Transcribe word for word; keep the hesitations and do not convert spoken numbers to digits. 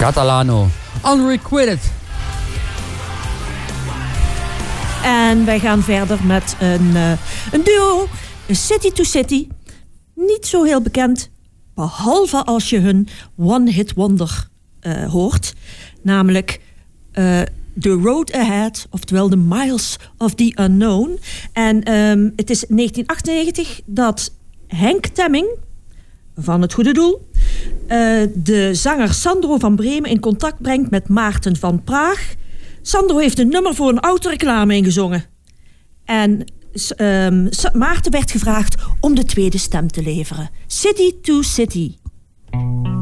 Catalano, Unrequited. En wij gaan verder met een, uh, een duo, City to City. Niet zo heel bekend, behalve als je hun one-hit wonder uh, hoort. Namelijk uh, The Road Ahead, oftewel The Miles of the Unknown. En um, het is negentien achtennegentig dat Henk Temming van Het Goede Doel uh, de zanger Sandro van Bremen in contact brengt met Maarten van Praag. Sandro heeft een nummer voor een autoreclame ingezongen. En um, Maarten werd gevraagd om de tweede stem te leveren. City to City.